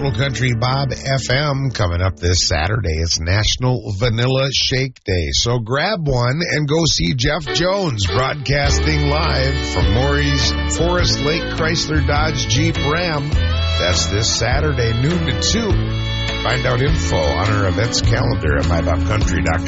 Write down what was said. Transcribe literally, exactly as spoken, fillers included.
Total Country Bob F M coming up this Saturday. It's National Vanilla Shake Day. So grab one and go see Jeff Jones broadcasting live from Maury's Forest Lake Chrysler Dodge Jeep Ram. That's this Saturday, noon to two. Find out info on our events calendar at my bob country dot com.